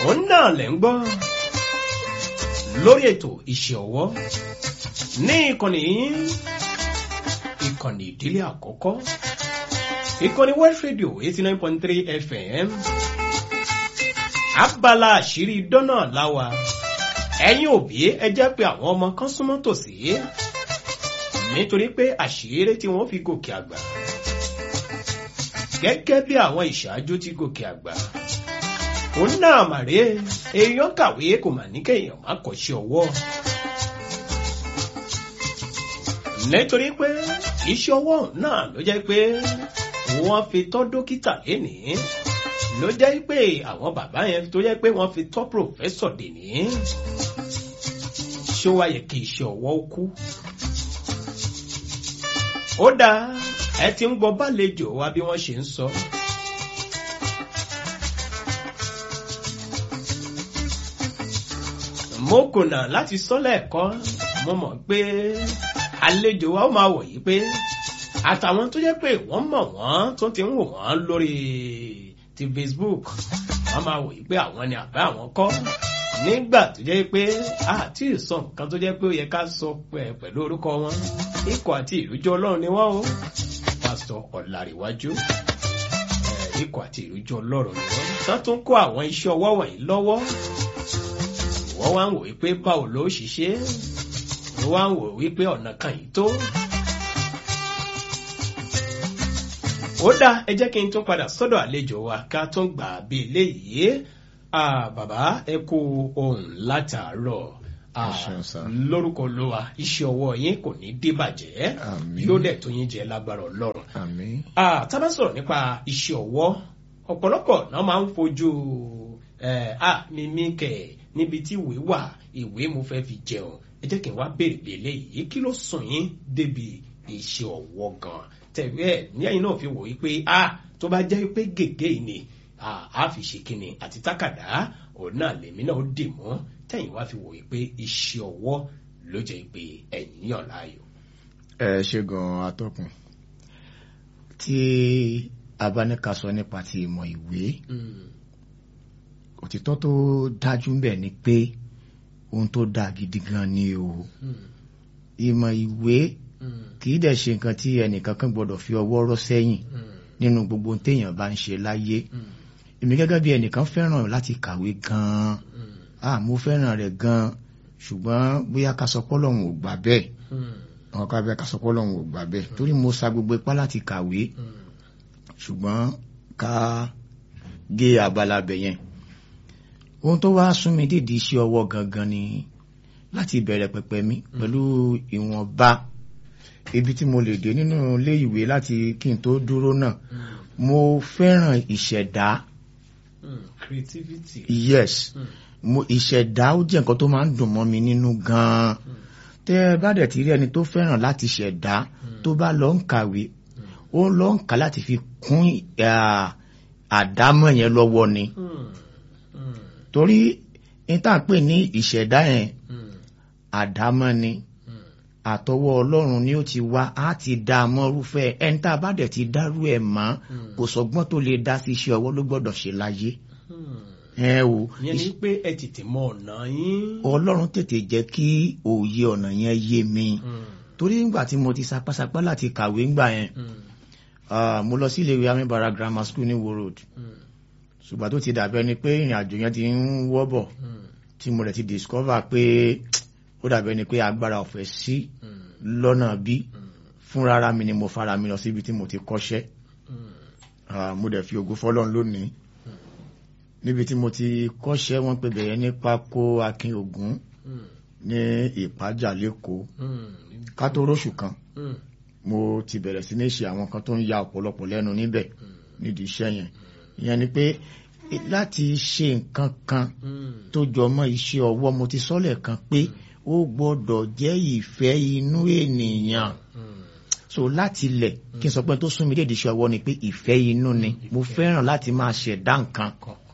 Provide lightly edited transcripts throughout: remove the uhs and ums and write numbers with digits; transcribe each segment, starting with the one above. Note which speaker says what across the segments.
Speaker 1: òun náà lẹ̀ ń gbọ́ lórí ètò iṣẹ́ ọwọ́ ní ìkànnì ìdílé àkọ́kọ́ ìkànnì West Radio 89.3 FM abala àṣírí dọ́nà láwa ẹ̀yin òbí ẹ jẹ́ pé àwọn ọmọ kan súnmọ́ tòsí nítorí pé àṣírí tí wọ́n fi gòkè àgbà gẹ́gẹ́ bí àwọn ìṣáájú tí gòkè àgbà òun náà màrè èèyàn kàwé kò mà ní kéèyàn má kọ́ṣẹ́ ọwọ́ nítorí pé iṣẹ́ ọwọ́ náà ló jẹ́ pé wọ́n fi tọ́ dókítà lénìí ló jẹ́ pé àwọn bàbá yẹn tó jẹ́ pé wọ́n fi tọ́ pòfẹ́sọ̀ dèní ṣó wá yẹ kí iṣẹ́ ọwọ́ kú. ó dáa ẹ ti ń gbọ́ bálejò wa bí wọ́n ṣe ń sọ. mo kùnà láti sọ lẹ́ẹ̀kan mo mọ̀ pé àlejò wa ó máa wọ̀ yí pé àtàwọn tó jẹ́ pé wọ́n mọ̀ wọ́n tó ti ń wò wọ́n lórí ti Facebook wọ́n máa wò yí pé àwọn ni àbá àwọn kọ́ nígbà tó jẹ́ pé àti ìsọ nǹkan tó jẹ́ pé ó yẹ ká sọ pẹ̀lú orúkọ wọn ikọ̀ àti ìrújọ Ọlọ́run ni wọ́n o Pásítọ̀ Ọ̀làríwájú ikọ̀ àti ìrújọ Ọlọ́run ni wọ́n tán tún kó àwọn iṣẹ́ ọwọ́ wọ̀nyí lọ́wọ́ wọ́n wá ń wò wípé báwo ló ṣiṣẹ́ wọ́n wá ń wò wípé ọ̀nà kan yìí tó. ó dá ẹ jẹ́ kí n tún padà sọ́dọ̀ àlejò wa ká tún gbà bí eléyìí bàbá ẹ kú ohùn látàárọ̀ lórúkọ Olúwa iṣẹ́ ọwọ́ yín kò ní débàjẹ́ yóò dẹ̀ tó yín jẹ lágbára Ọlọ́run. tá bá sọ̀rọ̀ nípa iṣẹ́ ọwọ́ ọ̀pọ̀lọpọ̀ náà máa ń fojú mímí kẹ̀ níbi tí ìwé wà ìwé mo fẹ́ fi jẹun ẹ jẹ́ kí n wá béèrè bí eléyìí kí ló sùn yín débi iṣẹ́ ọwọ́ gan-an tẹ̀wé ẹ̀ ní ẹ̀yin náà fi wò wí pé tó bá jẹ́ pé gègé yìí ni a fi ṣe kíni àti tákàdá òun náà lèmi náà ó dì mọ́ tẹ̀yin wá fi wò wí pé iṣẹ́ ọwọ́ ló jẹ́ pé ẹ̀yin yàn láàyò.
Speaker 2: ẹ ṣe gan-an atọ́kùn tí a bá ní ká sọ nípa ti ìmọ̀ ìwé òtítọ́ tó dájú ń bẹ ni pé ohun tó dáa gidi gan ni o ìmọ̀ ìwé kì í dẹ̀ ṣe nǹkan tí ẹnìkan kan gbọ́dọ̀ fi ọwọ́ rọ́ sẹ́yìn nínú gbogbo téèyàn bá ń ṣe láyé èmi gẹ́gẹ́ bí ẹnìkan fẹ́ràn láti kàwé gan-an mo fẹ́ràn rẹ̀ gan-an ṣùgbọ́n bóyá ká sọ pé Ọlọ́run ò gbà bẹ́ẹ̀ àwọn ká bẹ́ẹ̀ ká sọ pé Ọlọ́run ò gbà bẹ́ẹ̀ torí mo sa gbogbo ipá láti kàwé ṣùgbọ́n ká gé abala bẹ̀ yẹn ohun tó wá sún mi dídì iṣẹ́ ọwọ́ gangan ni láti bẹ̀rẹ̀ pẹ̀pẹ̀ mi pẹ̀lú ìwọ̀nba ibi tí mo lè dé nínú ilé ìwé láti kí n tó dúró náà mo fẹ́ràn ìṣẹ̀dá
Speaker 1: creativity.
Speaker 2: Yes ìṣẹ̀dá ó jẹ́ nǹkan tó máa ń dùn mọ́ mi nínú gan-an tẹ́ ẹ bá dẹ̀ ti rí ẹni tó fẹ́ràn láti ṣẹ̀dá tó bá lọ ń kàwé ó lọ ń kà láti fi kún àdámọ̀ yẹn lọ́wọ́ ni torí ní tá à ń pè ní ìṣẹ̀dá yẹn àdámọ́ ni àtọwọ́ Ọlọ́run ni ó ti wá á ti dá a mọ́ rúfẹ́ ẹni tá a bá dẹ̀ ti dárú ẹ̀ mọ́ kò sọgbọ́n tó lè dá sí iṣẹ́ ọwọ́ ló gbọ́dọ̀ ṣe láyé.
Speaker 1: yẹn ni pé ẹ tètè mọ ọ̀nà yín.
Speaker 2: Ọlọ́run tètè jẹ́ kí òye ọ̀nà yẹn yé mi torí nígbà tí mo ti sapásapá láti kàwé ńgbà yẹn mo lọ sí iléèwé Amibara Grammar School ní Wo Road ṣùgbọ́n tó ti dàbẹ́ ni pé ìrìn àjò yẹn ti ń wọ́bọ̀ tí mo rẹ̀ ti discover pé ó dàbẹ́ ni pé agbára ọ̀fẹ́ sí lọ́nà bí fúnra mi ni mo fara mi lọ síbi tí mo ti kọ́ṣẹ́ mo dẹ̀ fi ògo fọ́lọ́run lónìí níbi tí mo ti kọ́ṣẹ́ wọ́n pè bẹ̀yẹn ní Pákó Akin Ògún ní Ìpájà lẹ́kọ̀ọ́ ká tó róṣù kan mo ti bẹ̀rẹ̀ sí ní ṣe àwọn kan tó ń ya ọ̀pọ̀lọpọ̀ lẹ́nu níbẹ̀ nídìí iṣẹ́ yẹn ìyẹn ni pé láti ṣe nǹkan kan tó jọ mọ́ iṣẹ́ ọwọ́ mo ti sọ́lẹ̀ kan pé ó gbọ́dọ̀ jẹ́ ìfẹ́ inú ènìyàn so láti ilẹ̀ kí n sọ pé tó sún mi dédìí iṣẹ́ ọwọ́ ni pé ìfẹ́ inú ni mo fẹ́ràn láti máa ṣẹ̀dá nǹkan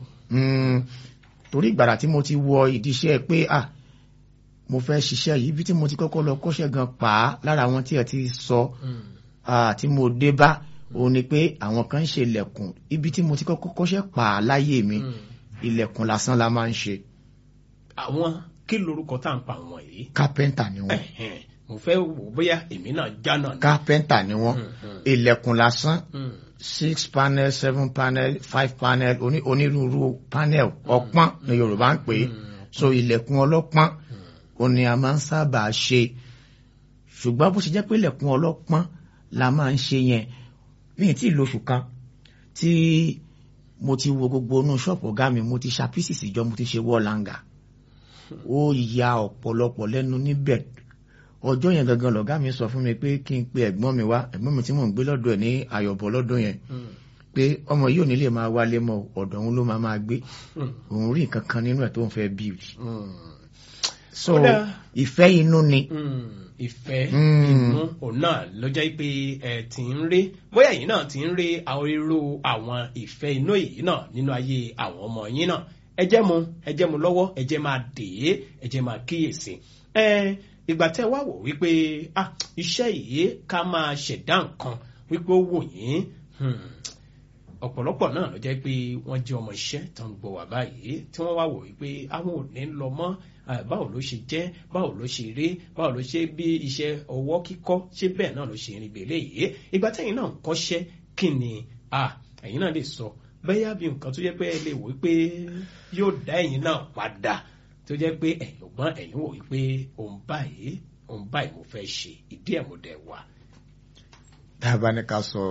Speaker 2: torí ìgbàrà tí mo ti wọ ìdíṣẹ́ pé mo fẹ́ ṣiṣẹ́ yìí bí tí mo ti kọ́kọ́ lọ kọ́ṣẹ́ gan pa á lára àwọn tí ẹ ti sọ tí mo dé bá òun ni pé àwọn kan ń ṣe ilẹ̀kùn ibi tí mo ti kọ́kọ́ kọ́ṣẹ́ pa á láyé mi ilẹ̀kùn lásán la máa ń ṣe.
Speaker 1: àwọn kí lorúkọ tá à ń pa àwọn yìí.
Speaker 2: kápẹ́ńtà ni wọ́n.
Speaker 1: mo fẹ́ wò bóyá èmi náà já náà.
Speaker 2: kápẹ́ńtà ni wọ́n. ilẹ̀kùn lásán 6 panel 7 panel 5 panel onírúurú panel ọpọ́n ní Yorùbá ń pè é. so ilẹ̀kùn ọlọ́pọ́n òní a máa ń sábà ṣe. ṣùgbọ́n bó ṣe jẹ́ pé ilẹ̀kùn ọlọ́pọ́n la máa ń ṣe yẹn ní tí ìlóṣù kan tí mo ti wo gbogbo inú ṣọ́ọ̀pù ọ̀gá mi, mo ti ṣa pieces ìjọ, mo ti ṣe wọ́ọ̀láńgà. ó ya ọ̀pọ̀lọpọ̀ lẹ́nu níbẹ̀. ọjọ́ yẹn gangan lọ̀gá mi sọ fún mi pé kí n pe ẹ̀gbọ́n mi wá, ẹ̀gbọ́n mi tí mò ń gbé lọ́dọ̀ ẹ̀ ní Ayọ̀bọ̀ lọ́dún yẹn, pé ọmọ yìí ò ní lè máa wálé mọ́, ọ̀dọ̀ òun ló máa gbé, òun rí nǹkan kan nínú ẹ̀ tó ń fẹ́ build. so ìfẹ́ inú ni.
Speaker 1: ìfẹ́ inú òun náà ló jẹ́ pé ẹ ti ń rí, bóyá ẹ̀yin náà ti ń rí irú àwọn ìfẹ́ inú yìí náà nínú ayé àwọn ọmọ yín náà. ẹ jẹ́ mu lọ́wọ́, ẹ jẹ́ máa dè é, ẹ jẹ́ máa kíyèsí. ìgbà tẹ́ wá wò wípé iṣẹ́ yìí ká máa ṣẹ̀dá nǹkan wípé ó wù yín. ọ̀pọ̀lọpọ̀ náà ló jẹ́ pé wọ́n jẹ́ ọmọ iṣẹ́ tó ń gbọ́ wá báyìí tí wọ́n wá wò wípé àwọn ò ní lọ mọ́. báwo ló ṣe jẹ́, báwo ló ṣe rí, báwo ló ṣe bí iṣẹ́ ọwọ́ kíkọ́ ṣé bẹ́ẹ̀ náà ló ṣe rìn bèlè yìí. ìgbà tẹ́yìn náà ń kọ́ṣẹ́ kí ni ẹ̀yin náà lè sọ bẹ́yà bí nǹkan tó jẹ́ pé ẹ lè wò wípé yóò dá ẹ̀yin náà padà, tó jẹ́ pé ẹ̀yin ọgbọ́n ẹ̀yin wò wípé òun báyìí mo fẹ́ ṣe ìdí ẹ̀ mo dẹ̀ wà.
Speaker 2: dábàá ní ká sọ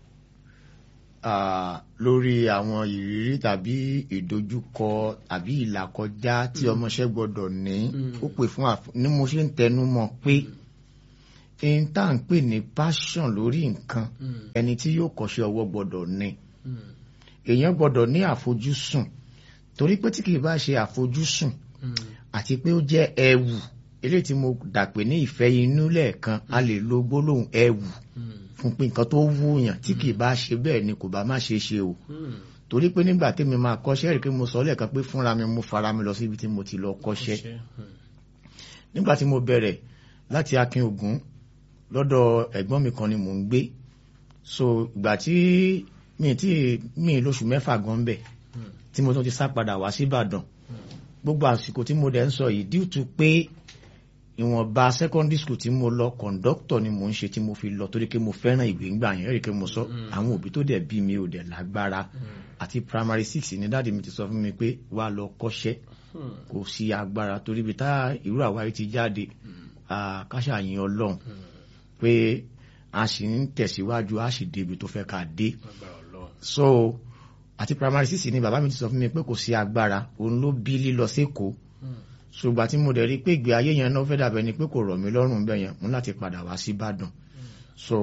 Speaker 2: lórí àwọn ìrírí tàbí ìdojúkọ tàbí ìlàkọjá tí ọmọọṣẹ́ gbọ́dọ̀ ní. ó pè fún ní mo ṣe ń tẹnu mọ́ pé n tá à ń pè ní passion lórí nǹkan ẹni tí yóò kọ́ṣẹ́ ọwọ́ gbọ́dọ̀ ní. èèyàn gbọ́dọ̀ ní àfojúsùn, torí pé tí kìí bá ṣe àfojúsùn àti pé ó jẹ́ ẹ̀wù, eléyìí tí mo dàpè ní ìfẹ́ inú lẹ́ẹ̀kan, a lè lo gbólóhùn ẹ̀wù fún pé nǹkan tó wúyàn tí kìí bá ṣe bẹ́ẹ̀ ni kò bá má ṣe ṣe o. torí pé nígbà tí mi máa kọ́ṣẹ́ rí pé mo sọ lẹ́ẹ̀kan pé fúnra mi mo fara mi lọ síbi tí mo ti lọ kọ́ṣẹ́. nígbà tí mo bẹ̀rẹ̀ láti Akin Ògún lọ́dọ̀ ẹ̀gbọ́n mi kan ni mò ń gbé. so ìgbà tí mi lóṣù mẹ́fà gan bẹ̀ tí mo tún ti sá padà wá sí Ìbàdàn. gbogbo àsìkò tí mo dẹ̀ ń sọ yìí due to pé ìwọ̀nba secondary school tí mo lọ conductor ni mo ń ṣe tí mo fi lọ, torí pé mo fẹ́ràn ìwé ńgbà yẹn rí pé mo sọ àwọn òbí tó dẹ̀ bí mi ò dẹ̀ lágbára. àti primary 6 ní dáàdi mi ti sọ fún mi pé wá lọ kọ́ṣẹ́, kò sí agbára, torí bí tá irú àwárí ti jáde káṣà yìn Ọlọ́run pé a sì ń tẹ̀síwájú, a sì débi tó fẹ́ ká dé. so àti primary 6 ni bàbá mi ti sọ fún mi pé kò sí agbára, òun ló bí lílọ sékòó. ṣùgbọ́n tí mo dẹ̀ rí pé ìgbé ayé yẹn náà fẹ́ dàbẹ̀ ni pé kò rọ̀ mí lọ́rùn bẹ́ẹ̀ yẹn, mo láti padà wá sí Ìbàdàn. so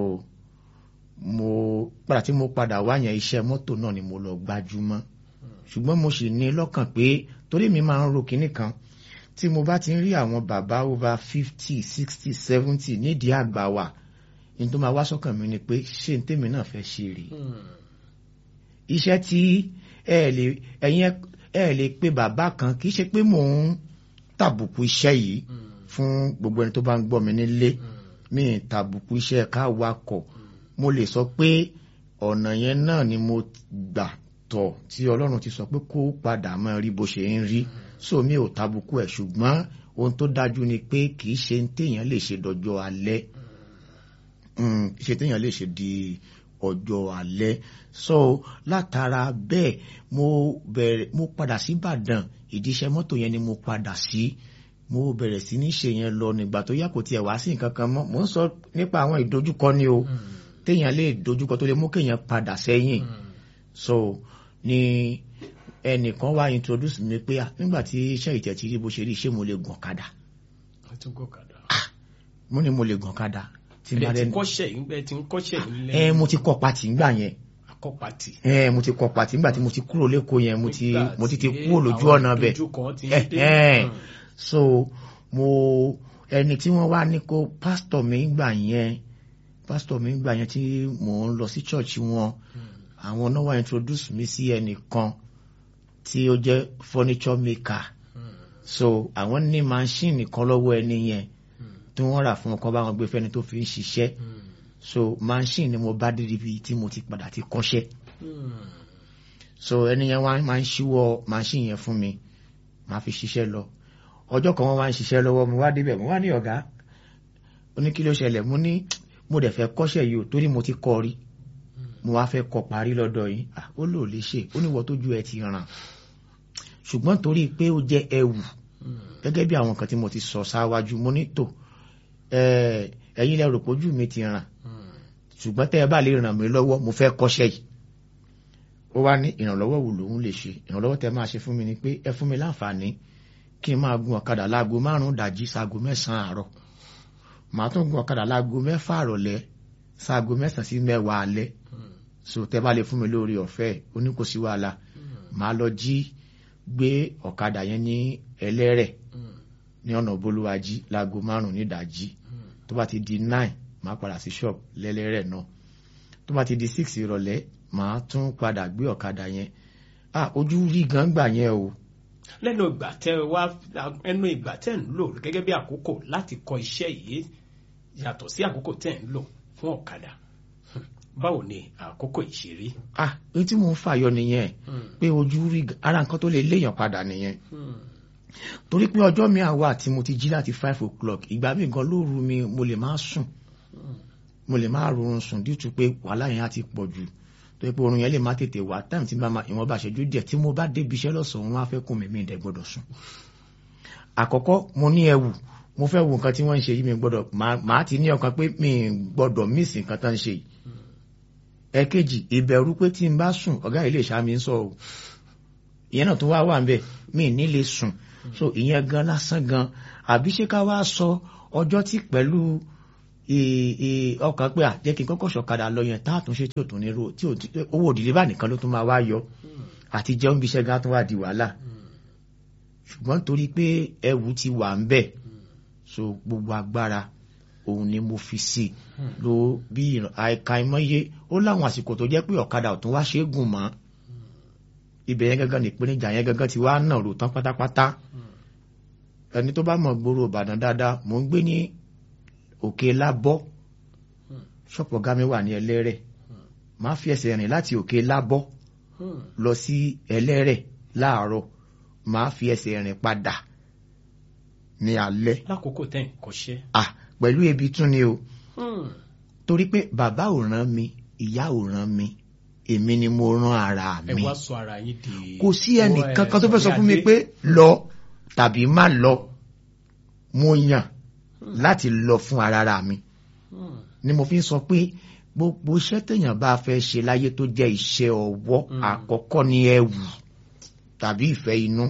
Speaker 2: tí mo padà wá yẹn iṣẹ́ mọ́tò náà ni mo lọ gbájúmọ́. ṣùgbọ́n mo sì ní lọ́kàn pé torí mi máa ń ro kinní kan, tí mo bá ti ń rí àwọn bàbá over 50 60 70 nídìí àgbà wà, ní tó máa wá sọ́kàn mi ni pé ṣé n tèmi náà fẹ́ ṣe rèé. iṣẹ́ tí ẹ lè pe bàbá kan, kì í ṣe pé mò ń tàbùkù iṣẹ́ yìí fún gbogbo ẹni tó bá ń gbọ́ mi nílé, mi tàbùkù iṣẹ́ ká wakọ̀. mo lè sọ pé ọ̀nà yẹn náà ni mo gbà tọ̀ tí Ọlọ́run ti sọ pé kó padà máa rí bó ṣe ń rí. so mi ò tàbùkù ẹ̀, ṣùgbọ́n ohun tó dájú ni pé kì í ṣe téèyàn lè ṣe dọjọ́ alẹ́, ṣe téèyàn lè ṣe di ọjọ́ alẹ́. so látara bẹ́ẹ̀ mo padà sí Ìbàdàn, ìdíṣẹ́ mọ́tò yẹn ni mo padà sí. mo bẹ̀rẹ̀ sí ní ṣe yẹn lọ, nígbà tó yá kò tiẹ̀ wá sí nǹkan kan mọ́. mo ń sọ nípa àwọn ìdojúkọ ni o, téèyàn lè dojúkọ tó lè mú kéèyàn padà sẹ́yìn. so ni ẹnìkan wá introduce mi pé nígbà tí iṣẹ́ ìtẹ̀tí rí bó ṣe rí, ṣé mo lè gùn ọ̀kadà. mo ní mo lè gùn ọ̀kadà. mo ti kọ́ pati ńgbà yẹn. mo ti kọ́ pati ńgbà tí mo ti kúrò lẹ́kọ̀ọ́ yẹn, mo ti kúrò lójú ọ̀nà bẹ̀. so ẹni tí wọ́n wá ní kó pásítọ̀ mi ńgbà yẹn tí mò ń lọ sí church wọn, àwọn náà wá introduce mi sí ẹnìkan tí ó jẹ́ furniture maker. so àwọn ní machine kan lọ́wọ́ ẹni yẹn tí wọ́n rà fún ọkọ̀ bá wọn gbé fẹ́ni tó fi ń ṣiṣẹ́. so machine ni mo bá dé ibi tí mo ti padà ti kọ́ṣẹ́. so ẹni yẹn wá máa ń ṣíwọ́ machine yẹn fún mi máa fi ṣiṣẹ́ lọ ọjọ́ kan wọ́n wá ń ṣiṣẹ́ lọ́wọ́ mo wá débẹ̀ mo wá ní ọ̀gá ó ní kí ló ṣẹlẹ̀ mo ní mo dẹ̀ fẹ́ kọ́ṣẹ́ yìí o torí mo ti kọ́ rí mo wá fẹ́ kọ́ parí lọ́dọ̀ yìí ó lò lè ṣe ó ní wọ́n tójú ẹ ti ràn ṣùgbọ́n torí pé ó jẹ́ ẹ̀wù gẹ́gẹ́ bí àwọn kan tí mo ti sọ sáwájú mo ní tò ẹ̀yin lẹ rò pójú mi ti ràn ṣùgbọ́n tẹ́ ẹ bá lè ràn mí lọ́wọ́ mo fẹ́ kọ́ṣẹ́ yìí ó wá ní ìrànlọ́wọ́ wò lòun lè ṣe ìrànlọ́wọ́ tẹ́ máa ṣe fún mi ni pé ẹ fún mi láǹfààní kí n máa gun ọ̀kadà láago 5 dàjí sáago 9 àárọ̀ màá tún gun ọ̀kadà láago 6 àrọ̀lẹ́ sáago 9 sí 10 alẹ́ so tẹ́ bá lè fún mi lórí ọ̀fẹ́ oníkòsí wàhálà màá lọ jí gbé ọ̀kadà yẹn ní ẹlẹ́rẹ̀ ní ọ̀nà bolúwájí láago 5 ní ìdájí tó bá ti di 9 màá padà sí shop lẹ́lẹ́rẹ̀ náà tó bá ti di 6 ìrọ̀lẹ́ màá tún padà gbé ọ̀kadà yẹn ojú rí gan gbà yẹn o.
Speaker 1: lẹ́nu ìgbà tẹ́ ń lò gẹ́gẹ́ bí àkókò láti kọ́ iṣẹ́ yìí yàtọ̀ sí àkókò tẹ́ ń lò fún ọ̀kadà báwo ni àkókò ìṣeré.
Speaker 2: èyí tí mò ń fàyọ nìyẹn pé ojú rí ara nǹkan tó lè léèyàn padà nìyẹn torí pé ọjọ́ mi àwa tí mo ti jí láti 5 o'clock ìgbà mi gan lóru mi mo lè má sùn mo lè má rọrùn sùn dítú pé wàhálà yẹn á ti pọ̀ jù tó yẹ pé oorun yẹn lè má tètè wá táìmù tí ìwọ̀n bá ṣẹ́jú díẹ̀ tí mo bá débi iṣẹ́ lọ́sàn-án wọn á fẹ́ kún mi ìdẹ̀ gbọ́dọ̀ sùn. àkọ́kọ́ mo ní ẹ̀wù mo fẹ́ wo nǹkan tí wọ́n ń ṣe yìí mi gbọ́dọ̀ màá ti ní ọkàn pé mi gbọ́dọ̀ mísì nǹkan tó ń ṣe yìí. ẹ̀kejì ìbẹ̀rù pé tí n bá sùn ọ̀gá ilé ìṣá mi ń sọ o ìyẹn náà tó wá wà ń bẹ̀ mi ní lè sùn so ìyẹn gan lásán gan àbí ṣé ká wá sọ ọjọ́ tí pẹ̀lú ọkàn pé jẹ́ kí n kọ́kọ́ ṣọ̀kadà lọ yẹn tá àtúnṣe tí ò tún ní ro tí owó òdìlé bá nìkan ló tún máa wá yọ àti jẹun bí iṣẹ́ gan tó wá di wàhálà ṣùgbọ́n torí pé ẹ̀wù ti wà ń bẹ̀ so gbogbo agbára òun ni mo fi sí ló bí àìka ìmọ̀ye ó láwọn àsìkò tó jẹ́ pé ọ̀kadà ò tún wá ṣe é gùn mọ́ ibẹ̀ yẹn gangan nìpínlẹ̀jà yẹn gangan ti wá náà rò tán pátápátá ẹni tó bá mọ̀ gbòòrò Ìbàdàn dáadáa mò ń gbé ní Òkè Lábọ́ ṣọ́pọ̀ ọ̀gá mi wà ní Ẹlẹ́rẹ̀ máa fi ẹsẹ̀ rìn láti Òkè Lábọ́ lọ sí Ẹlẹ́rẹ̀ láàárọ̀ máa fi ẹsẹ̀ rìn padà ní alẹ́.
Speaker 1: lákòókò tẹ́ ń kọ́ṣẹ́.
Speaker 2: pẹ̀lú ebi tún ni o torí pé bàbá ò rán mi ìyá ò rán mi èmi ni mo rán ara mi.
Speaker 1: ẹ wá sọ ara yín di.
Speaker 2: kò sí ẹnì kankan tó fẹ́ sọ fún mi pé lọ tàbí má lọ mo yàn láti lọ fún ara mi ni mo fi ń sọ pé gbogbo iṣẹ́ téèyàn bá fẹ́ ṣe láyé tó jẹ́ iṣẹ́ ọwọ́ àkọ́kọ́ ní ẹ̀wù tàbí ìfẹ́ inú.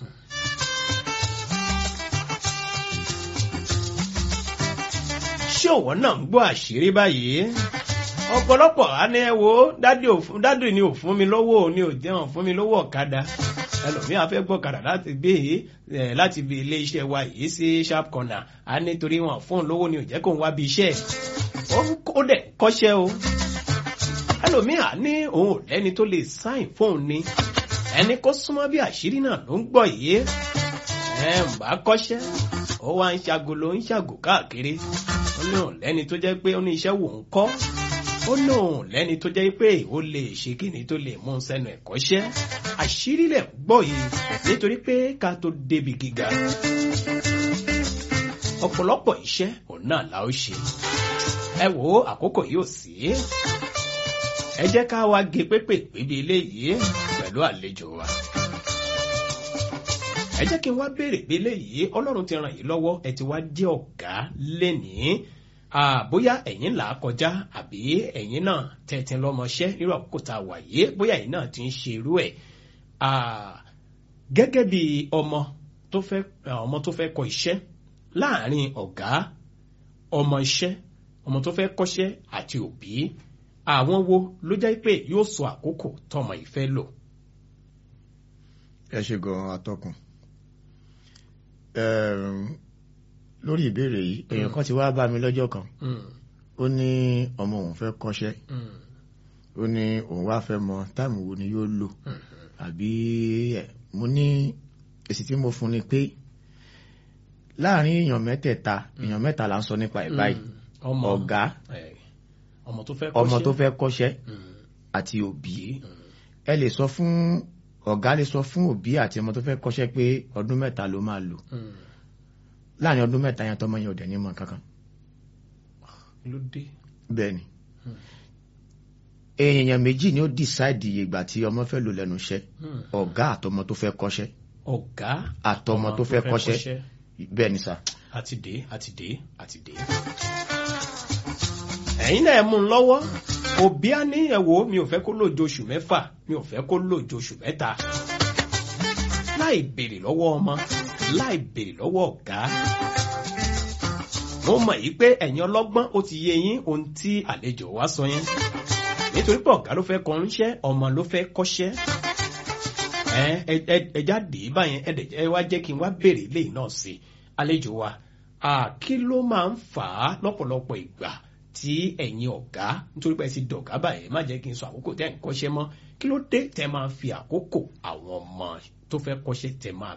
Speaker 1: ṣé òwò náà ń gbọ́ àṣírí báyìí ọ̀pọ̀lọpọ̀ á ní ẹ wo dádì ni ò fún mi lówó ni ò jẹun fún mi lówó ọ̀kadà ẹlòmíà fẹ́ gbọ́kadà láti bí ilé iṣẹ́ wa yìí sí sharp corner á nítorí wọn fún lówó ni ò jẹ́ kó ń wá bí iṣẹ́ ó dẹ̀ kọ́ṣẹ́ o ẹlòmíà ní òun ò lẹ́ni tó lè sáìn fóun ni ẹni kó súnmọ́ bí àṣírí náà ló ń gbọ́ yìí ń bá kọ́ṣẹ́ ó wá ń ṣàgolo ń ṣàgò káàkiri ó ní òun lẹ́ni tó jẹ́ pé ó ní iṣẹ́ wò ń kọ́ ó ní òun lẹ́ni tó jẹ́ pé ó lè ṣe kíni tó lè mú sẹ́nu ẹ̀kọ́ṣẹ́ àṣírí lẹ̀ gbọ́ yìí nítorí pé ká tó débi gíga ọ̀pọ̀lọpọ̀ iṣẹ́ òun náà la ó ṣe ẹ wo àkókò yóò sí ẹ jẹ́ ká wá gé pépè pébi eléyìí pẹ̀lú àlejò wa ẹ jẹ́ kí n wá béèrè pé eléyìí Ọlọ́run ti ràn yín lọ́wọ́ ẹ ti wá jẹ́ ọ̀gá lénìí bóyá ẹ̀yin là á kọjá àbí ẹ̀yin náà tẹ̀tẹ̀ lọ́mọṣẹ́ nírú àkókò tá a wà yìí bóyá ẹ̀yin náà ti ń ṣe irú ẹ̀ gẹ́gẹ́ bí ọmọ tó fẹ́ kọ́ iṣẹ́ láàárín ọ̀gá ọmọ iṣẹ́ ọmọ tó fẹ́ kọ́ṣẹ́ àti òbí àwọn wo ló jẹ́ pé yóò sọ àkókò tọmọ ìfẹ́ lò.
Speaker 2: ẹ ṣe gan atọ́kùn lórí ìbéèrè yìí èèyàn kan ti wá bá mi lọ́jọ́ kan ó ní ọmọ òun fẹ́ kọ́ṣẹ́ ó ní òun wá fẹ́ mọ táìmù wo ni yóò lò àbí mo ní èsì tí mo fún ni pé láàrin èèyàn mẹ́ta là ń sọ nípa ẹ̀ báyìí ọ̀gá ọmọ tó fẹ́ kọ́ṣẹ́ àti òbí ẹ lè sọ fún ọ̀gá lè sọ fún òbí àti ọmọ tó fẹ́ kọ́ṣẹ́ pé ọdún 3 ló máa lò láàrin ọdún 3 yẹn tọmọ yẹn ò dẹ̀ ní mọ̀ kankan.
Speaker 1: ló dé.
Speaker 2: bẹ́ẹ̀ ni èèyàn méjì ni ó decide iye ìgbà tí ọmọ fẹ́ lò lẹ́nu iṣẹ́ ọ̀gá àtọmọ tó fẹ́ kọ́ṣẹ́.
Speaker 1: ọ̀gá
Speaker 2: àtọmọ tó fẹ́ kọ́ṣẹ́ bẹ́ẹ̀ ni sà.
Speaker 1: àti dé. ẹ̀yin náà mú un lọ́wọ́ òbí á ní ẹ̀wò mi ò fẹ́ kó lòjò oṣù 6 mi ò fẹ́ kó lòjò oṣù 3 láì béèrè lọ́wọ́ ọmọ láì béèrè lọ́wọ́ ọ̀gá. mo mọ̀ yìí pé ẹ̀yin ọlọ́gbọ́n ó ti yé yín ohun tí àlejò wa sọ yẹn nítorí pé ọ̀gá ló fẹ́ kọ́ṣẹ́ ọmọ ló fẹ́ kọ́ṣẹ́. ẹ jáde báyẹn ẹ wá jẹ́ kí n wá béèrè léyìí náà sí àlejò wa kí ló máa ń fà á lọ́pọ̀lọpọ̀ ìgbà tí ẹ̀yin ọ̀gá nítorí pé ẹ ti dọ̀gá báyìí má jẹ́ kí n sọ àkókò tẹ́ ń kọ́ṣẹ́ mọ́ kí ló dé tẹ́ máa fi àkókò àwọn ọmọ tó fẹ́ kọ́ṣẹ́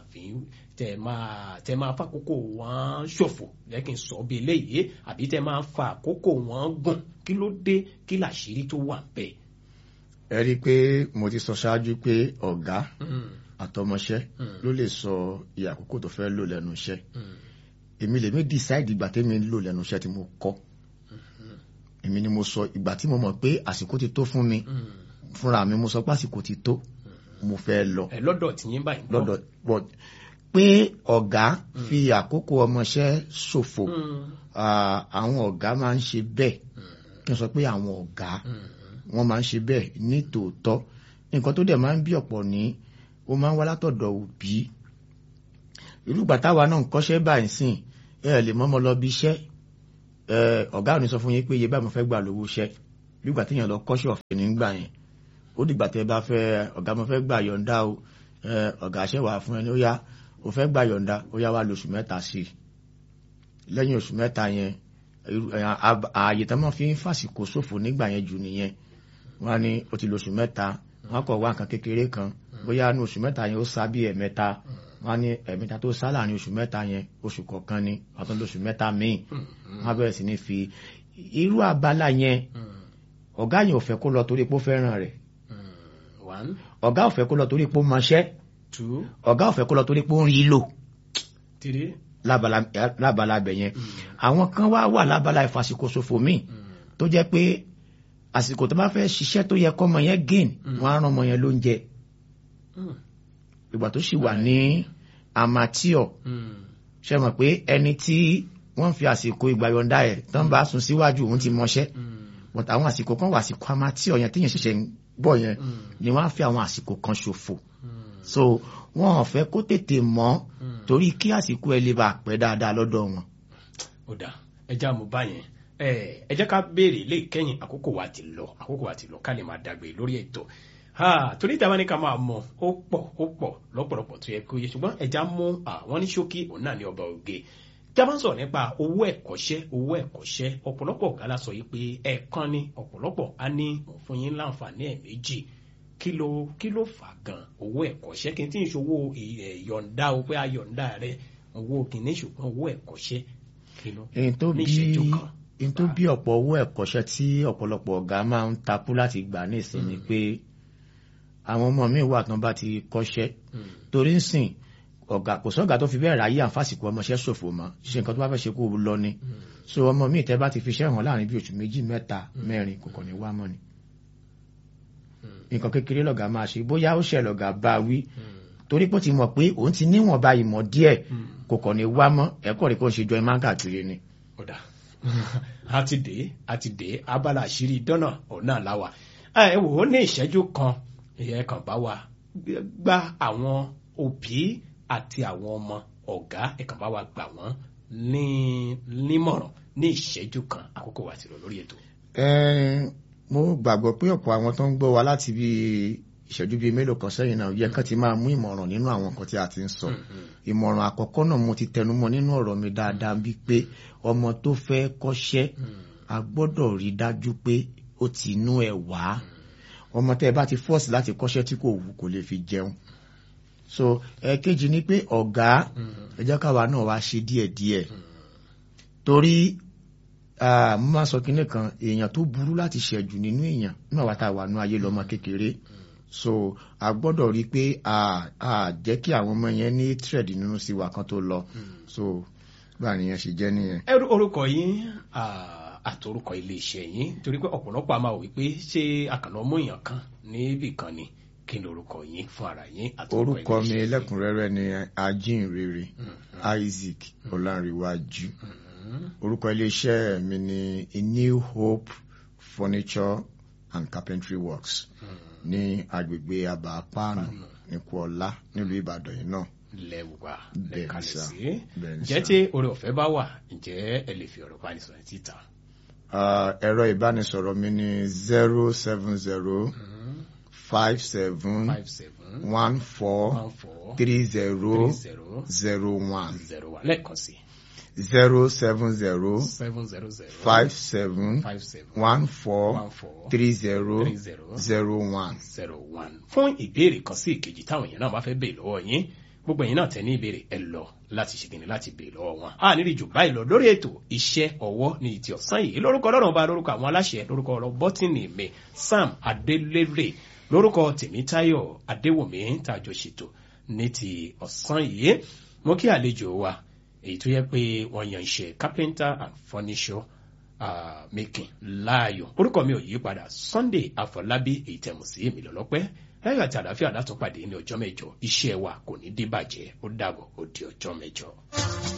Speaker 1: tẹ́ máa fàkókò wọn ṣòfò jẹ́ kí n sọ bí eléyìí àbí tẹ́ máa fa àkókò wọn gùn kí ló dé kí làṣírí tó wà bẹ́ẹ̀.
Speaker 2: ẹ rí i pé mo ti sọ ṣáájú pé ọ̀gá àtọmọṣẹ́ ló lè sọ iye àkókò tó fẹ́ lò lẹ́nu iṣẹ́ èmi lèmi decide ìgbà tẹ́mi lò lẹ́nu iṣẹ́ tí mo kọ́ èmi ni mo sọ ìgbà tí mo mọ̀ pé àsìkò ti tó fún mi fúnra mi mo sọ pé àsìkò ti tó mo fẹ́ lọ.
Speaker 1: lọ́dọ̀ tí yín báyìí.
Speaker 2: lọ́dọ̀ pé ọ̀gá fi àkókò ọmọṣẹ́ ṣòfò àwọn ọ̀gá máa ń ṣe bẹ́ẹ̀ kí n sọ pé àwọn ọ̀gá wọ́n máa ń ṣe bẹ́ẹ̀ ní tòótọ́ nǹkan tó dẹ̀ máa ń bí ọ̀pọ̀ ní ó máa ń wá látọ̀dọ̀ òbí irúgbà táwa náà ń kọ́ṣẹ́ báyìí sìn ẹ lè mọ́mọ́ lọ bí iṣẹ́ ọ̀gá ò ní sọ fún yín pé iye báyìí mo fẹ́ gbà lówó iṣẹ́ nígbà téèyàn lọ kọ́ṣẹ́ ọ̀fẹ́ nígbà yẹn ó dìgbà tẹ́ bá fẹ́ ọ̀gá mo fẹ́ gbà yọ̀ǹda o ọ̀gá ṣẹ́ wà fún ẹni ó yá o fẹ́ gbà yọ̀ǹda ó yá wá lóṣù 3 sí i lẹ́yìn oṣù 3 yẹn ààyè tó máa fi ń fàsìkò ṣòfò nígbà yẹn jù nìyẹn wọ́n á ní ó ti lóṣù 3 wọ́n kọ̀ wá nǹkan kékeré kan bóyá ní oṣù 3 yẹn ó sá bí ẹ̀mẹ́ta wọ́n á ní ẹ̀mẹ́ta tó sá láàrin oṣù 3 yẹn oṣù kọ̀ọ̀kan ni àtún lóṣù 3 míì wọ́n á bẹ̀rẹ̀ sí ní fi irú abala yẹn ọ̀gá yẹn ò fẹ́ kó lọ torí pé ó fẹ́ràn rẹ̀ ọ̀gá ò fẹ́ kó lọ torí pé ó mọṣẹ́ ọ̀gá ò fẹ́ kó lọ torí pé ó ń rí lò lábala bẹ̀ yẹn àwọn kan wà lábala ìfàsìkò ṣòfò míì tó jẹ́ pé àsìkò tó bá fẹ́ ṣiṣẹ́ tó yẹ kọ́mọ yẹn gain wọ́n á rán ọmọ yẹn lóúnjẹ ìgbà tó sì wà ní amateur ṣe mọ̀ pé ẹni tí wọ́n fi àsìkò ìgbà yọ̀ǹda ẹ̀ tán bá sùn síwájú òun ti mọṣẹ́ but àwọn àsìkò kan wà àsìkò amateur yẹn tíyẹn ṣẹ̀ṣẹ̀ ń bọ̀ yẹn ni wọ́n á fi àwọn àsìkò kan ṣòfò so wọ́n ò fẹ́ kó tètè mọ̀ torí kí àsìkò ẹ lè bá pẹ́ dáadáa lọ́dọ̀ wọn.
Speaker 1: ó dà ẹja mo bá yẹn ẹ jẹ́ ká béèrè ilé ìkẹyìn àkókò wa ti lọ ká lè máa dàgbé lórí ètò torí ìta bá ní ká máa mọ ó pọ̀ lọ́pọ̀lọpọ̀ tó yẹ kó yẹ ṣùgbọ́n ẹja mú àwọn ní ṣókí òun náà ní ọba oge jábá ń sọ̀rọ̀ nípa owó ẹ̀kọ́ṣẹ́ ọ̀pọ̀lọpọ̀ ọ̀gá la sọ yìí pé ẹ̀ẹ̀kan ni ọ̀pọ̀lọpọ̀ á ní fún yín láǹfààní ẹ̀ẹ̀méjì kí ló fà gan owó ẹ̀kọ́ṣẹ́ kí n tí ń ṣòwò ìyọ̀ǹda o pé ayọ̀ǹda rẹ owó kìíní ṣùgbọ́n owó ẹ̀kọ́ṣẹ́ kí ló ní ìṣẹ́jú kan.
Speaker 2: n tó bí ọ̀pọ̀ owó ẹ̀kọ́ṣẹ́ tí ọ̀pọ̀lọpọ̀ ọ̀gá máa ń takú láti gbà ní ìsìn ni pé àwọn ọmọ mi wà tán bá ti kọ́ṣẹ́ torí ń sìn ọ̀gá kò sọ́gà tó fi bẹ́ẹ̀ ráyé àǹfàsìkò ọmọṣẹ́ ṣòfò mọ́ ṣe nǹkan tó bá fẹ́ ṣe kó lọ ni so ọmọ mi tẹ́ bá ti fi iṣẹ́ hàn láàrin bí oṣù 2, 3, 4 kò kàn ní wá mọ́ ni nǹkan kékeré lọ̀gá máa ṣe bóyá ó ṣe lọ̀gá bá wí torí pé ó ti mọ̀ pé òun ti níwọ̀nba ìmọ̀ díẹ̀ kò kàn ní wá mọ́ ẹ̀kọ́ rẹ̀ kó ṣe jọ ìmọ̀ káàkiri ni.
Speaker 1: ọ̀dà àti dé abala àṣírí dọ́nà ọ̀nà láwà ẹ wò ó ní ìṣẹ́jú kan ìyẹn kan bá wa gba àwọn òbí àti àwọn ọmọ ọ̀gá ẹ̀kan bá wa gbà wọ́n nímọ̀ràn ní ìṣẹ́jú kan àkókò wa ti lọ lórí ètò.
Speaker 2: mo gbàgbọ́ pé ọ̀pọ̀ àwọn tó ń gbọ́ wa láti bí ìṣẹ́jú bíi mélòó kan sẹ́yìn náà yẹ kán ti máa mú ìmọ̀ràn nínú àwọn nǹkan tí a ti ń sọ. ìmọ̀ràn àkọ́kọ́ náà mo ti tẹnumọ́ nínú ọ̀rọ̀ mi dáadáa bíi pé ọmọ tó fẹ́ kọ́ṣẹ́ a gbọ́dọ̀ rí dájú pé ó ti inú ẹ̀ wá ọmọ tẹ́ ẹ bá ti fọ́ọ̀sì láti kọ́ṣẹ́ tí kò wù kò lè fi jẹun so ẹ̀kejì ni pé ọ̀gá ẹ jẹ́ káwa náà wá ṣe díẹ̀díẹ̀ torí mo máa sọ kinní kan èèyàn tó burú láti ṣẹ̀jù nínú èèyàn nígbà wá tá a wà ní ayé lọ́mọ kékeré so a gbọ́dọ̀ rí pé a jẹ́ kí àwọn ọmọ yẹn ní thread nínú sí wa kan tó lọ so báà nìyẹn ṣe jẹ́ nìyẹn.
Speaker 1: ẹrú orúkọ yín àtòrúkọ iléeṣẹ́ yín torí pé ọ̀pọ̀lọpọ̀ a máa wí pé ṣé àkànná mú èèyàn kan níbì kan ni kí ni orúkọ yín fún ara yín àtòrúkọ iléeṣẹ́.
Speaker 2: orúkọ mi lẹ́kùnrẹ́rẹ́ ni Ajínrere Isaac Ọlánrewájú. orúkọ iléeṣẹ́ mi ni New Hope Furniture and Carpentry Works ní agbègbè Abapáànù ní Kuọlá nílùú Ìbàdàn yìí náà.
Speaker 1: lẹ́wà lẹ́kàlẹ̀ sí. ǹjẹ́ tí oore ọ̀fẹ́ bá wà ǹjẹ́ ẹ lè fi ọ̀rọ̀ ìbánisọ̀rọ̀ síta.
Speaker 2: ẹ̀rọ ìbánisọ̀rọ̀ mi ni 070 57 14 30 01.
Speaker 1: lẹ́ẹ̀kan sí.
Speaker 2: 070 57 14 30 01.
Speaker 1: fún ìbéèrè kan sí ìkejì táwọn èèyàn náà bá fẹ́ béèrè lọ́wọ́ yín gbogbo ẹ̀yin náà tẹ̀ ní ìbéèrè ẹ lọ láti ṣe kìnnì láti béèrè lọ́wọ́ wọn. a nílì jù báyìí lọ lórí ètò iṣẹ́ ọwọ́ ní ìtì ọ̀sán yìí lórúkọ Ọlọ́run ọba lórúkọ àwọn aláṣẹ lórúkọ ọ̀rọ̀ bọ́tìnì mi Sam Adélérè lórúkọ Tèmítáyọ̀ Adéwòmí tàjọ ṣètò ní ti ọ̀sán yìí. mo kí àlejò wa èyí tó yẹ pé wọ́n yan iṣẹ́ carpenter and furniture making láàyò. orúkọ mi ò yí padà Sunday Afọlábí èyí tẹ̀mù sí èmi lọ́lọ́pẹ́ láyọ̀ àti àlàáfíà látún pàdé ní ọjọ́ mẹ́jọ. iṣẹ́ wa kò ní dìbàjẹ́. ó dàbọ̀ ó di ọjọ́ mẹ́jọ.